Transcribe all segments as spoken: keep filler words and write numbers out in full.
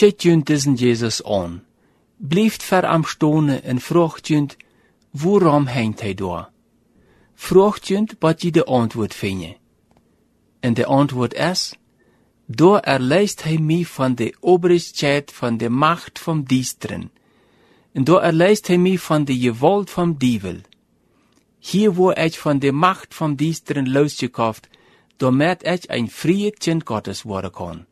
Chet junt diesen Jesus an. Blijft ver am Stone en vraagt junt, waarom hangt hij daar? Vraagt junt, wat je de antwoord vinden. En de antwoord is, daar erleist hij mij van de obrigheid van de macht van diesteren. En daar erleist hij mij van de gewalt van dievel. Hier wo ik van de macht van diesteren losgekocht, damit ich ein vrije kind Gottes worden kan.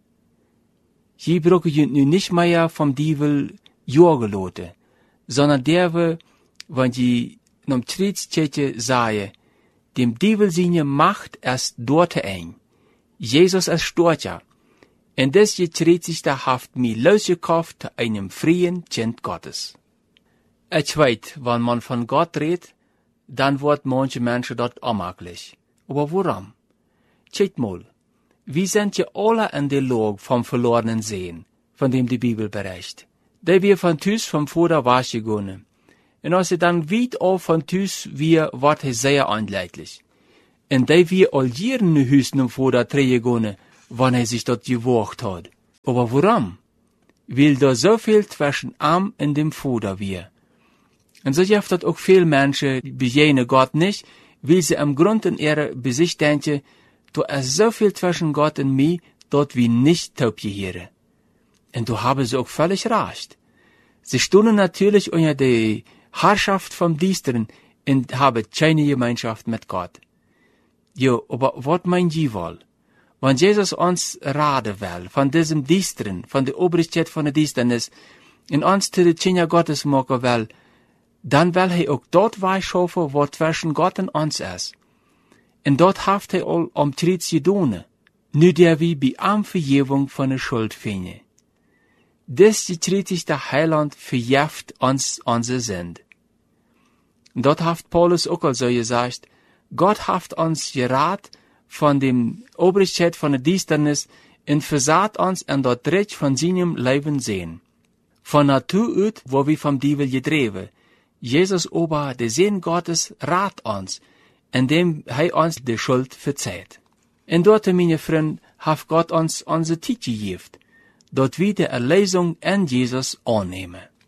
Hier brauche je nu nicht mehr vom Dievel jagen lassen, sondern der we, wenn je nom Trittstetje sahe, dem Dievel seine Macht erst dort ein. Jesus ist storcher, en des getreet sich da haft mi losgekauft zu einem vrien kind Gottes. Ich weet, wenn man von Gott redet, dann wird manche Menschen dort onmakkelijk. Aber warum? Check mal, wir sind ja alle in der Lage vom verlorenen Sehen, von dem die Bibel berichtet. Da wir von Tüs vom Vater wasgegangen. Und als er dann weit auf von Tüs wir, wird er sehr anleitlich. Und da wir all jeden Hüsten im Vater gegangen, wann er sich dort gewagt hat. Aber warum? Weil da so viel zwischen ihm und dem Vater wir. Und so gibt es auch viele Menschen, die bejenen Gott nicht, weil sie im Grund in ihrer Besicht denken, da ist so viel zwischen Gott und mir, dort wie nicht taub gehören. Und da haben sie auch völlig recht. Sie stunden natürlich unter der Herrschaft vom Diesteren und haben keine Gemeinschaft mit Gott. Jo, aber was meint ihr wohl? Wenn Jesus uns raten will, von diesem Diesteren, von der Obrigkeit von der Diensternis, und uns zu den Kinder Gottes machen will, dann will er auch dort weisschaffen, was zwischen Gott und uns ist. Und dort haft er all um Tritt gedone, nu der wir bei am Vergebung von der Schuld finden. Des getretigt der Heiland verjeft uns unsere Sünd. Dort haft Paulus auch also gesagt, Gott haft uns gerat von dem Obrigkeit von der Diensternis und versagt uns in dort Recht von seinem Leben sehen. Von Natur uit, wo wir vom Dievel gedreven, Jesus aber, der Sinn Gottes, rat uns, indem hij uns die Schuld verzeiht. Und dort, meine Freunde, hat Gott uns unsere Zeit gegeben, dort wir die Erlösung in Jesus annehmen.